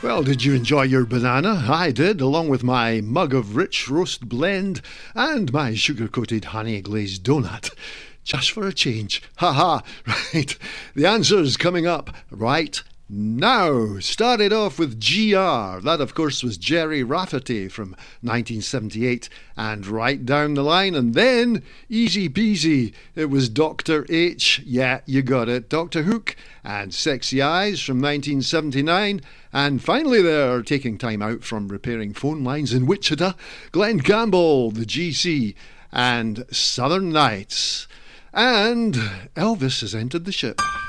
Well, did you enjoy your banana? I did, along with my mug of rich roast blend and my sugar-coated honey-glazed donut. Just for a change. Ha-ha. Right. The answer's coming up right now. Started off with GR. That, of course, was Gerry Rafferty from 1978. And right down the line, and then, easy peasy, it was Dr. H. Yeah, you got it. Dr. Hook and Sexy Eyes from 1979. And finally there, taking time out from repairing phone lines in Wichita, Glenn Campbell, the GC, and Southern Nights. And Elvis has entered the ship.